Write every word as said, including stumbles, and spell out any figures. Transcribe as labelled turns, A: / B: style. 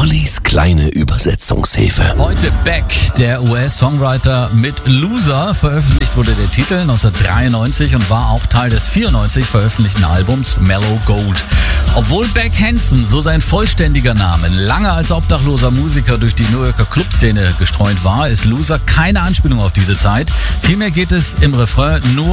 A: Ollis kleine Übersetzungshilfe.
B: Heute Beck, der U S-Songwriter mit Loser. Veröffentlicht wurde der Titel neunzehnhundertdreiundneunzig und war auch Teil des vierundneunzig veröffentlichten Albums Mellow Gold. Obwohl Beck Hansen, so sein vollständiger Name, lange als obdachloser Musiker durch die New Yorker Clubszene gestreunt war, ist Loser keine Anspielung auf diese Zeit. Vielmehr geht es im Refrain nur